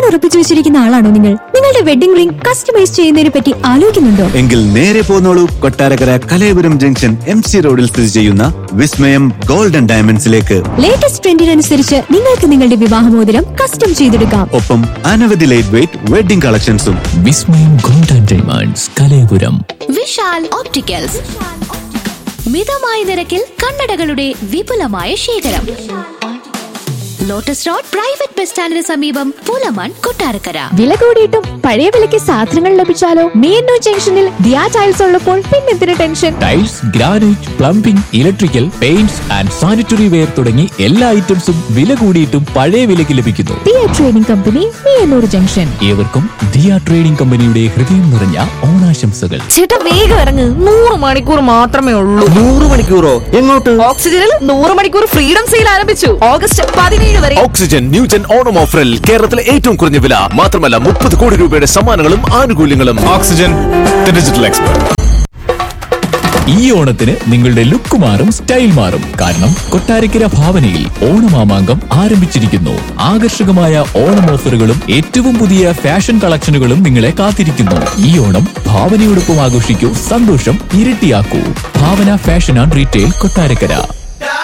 കല്യാണം ഉറപ്പിച്ചു വെച്ചിരിക്കുന്ന ആളാണോ നിങ്ങൾ? നിങ്ങളുടെ വെഡിംഗ് റിംഗ് കസ്റ്റമൈസ് ചെയ്യുന്നതിനെ പറ്റി ആലോചിക്കുന്നുണ്ടോ? എങ്കിൽ നേരെ പോന്നോളൂ കൊട്ടാരക്കര കലയപുരം ജംഗ്ഷൻ MC റോഡിൽ സ്ഥിതി ചെയ്യുന്ന വിസ്മയം ഗോൾഡൻ ഡയമണ്ട്സിലേക്ക്. ലേറ്റസ്റ്റ് ട്രെൻഡിനനുസരിച്ച് നിങ്ങൾക്ക് നിങ്ങളുടെ വിവാഹമോതിരം കസ്റ്റം ചെയ്തെടുക്കാം. ഒപ്പം അനവധി ലൈറ്റ് വെയിറ്റ് വെഡിംഗ് കളക്ഷൻസും. വിസ്മയം golden diamonds Kalayapuram. Vishal opticals, മിതമായ നിരക്കിൽ കണ്ണടകളുടെ വിപുലമായ ശേഖരം. ലോട്ടസ് റോഡ് പ്രൈവറ്റ് ബസ് സ്റ്റാൻഡിന് സമീപം, പുലമൺ, കൊട്ടാരക്കര. വില കൂടിയിട്ടും പഴയ വിലയ്ക്ക് സാധനങ്ങൾ ലഭിച്ചാലോ? മീനു ജംഗ്ഷനിൽ ദിയ ടൈൽസ് ഉള്ളപ്പോൾ പിന്നെന്തിന് tension? Tiles, granite, plumbing, electrical, paints and sanitary ware തുടങ്ങി എല്ലാ ഐറ്റംസും വില കൂടിയിട്ടും പഴയ വിലയ്ക്ക് ലഭിക്കുന്നു. Diya trading company, Meenur junction. ഏവർക്കും ദിയ ട്രേഡിംഗ് കമ്പനിയുടെ ഹൃദയം നിറഞ്ഞ ഓണാശംസകൾ. ചേട്ടാ വേഗം ഇറങ്ങ്, 100 മണിക്കൂർ മാത്രമേ ഉള്ളൂ. 100 മണിക്കൂറോ? എങ്ങോട്ട്? ഓക്സിജനിൽ 100 മണിക്കൂർ ഫ്രീഡം സെയിൽ ആരംഭിച്ചു. ഓഗസ്റ്റ് 17 വരെ. ഓക്സിജൻ ന്യൂജൻ ഓണം ഓഫറിൽ കേരളത്തിലെ ഏറ്റവും കുറഞ്ഞ വില മാത്രമല്ല 30 കോടി രൂപയുടെ സമ്മാനങ്ങളും ആനുകൂല്യങ്ങളും. Oxygen, the digital expert. ഈ ഓണത്തിന് നിങ്ങളുടെ ലുക്ക് മാറും, സ്റ്റൈൽ മാറും. കാരണം കൊട്ടാരക്കര ഭാവനയിൽ ഓണമാമാങ്കം ആരംഭിച്ചിരിക്കുന്നു. ആകർഷകമായ ഓണം ഓഫറുകളും ഏറ്റവും പുതിയ ഫാഷൻ കളക്ഷനുകളും നിങ്ങളെ കാത്തിരിക്കുന്നു. ഈ ഓണം ഭാവനയോടൊപ്പം ആഘോഷിക്കൂ, സന്തോഷം ഇരട്ടിയാക്കൂ. ഭാവന ഫാഷൻ ആൻഡ് റീറ്റെയിൽ, കൊട്ടാരക്കര.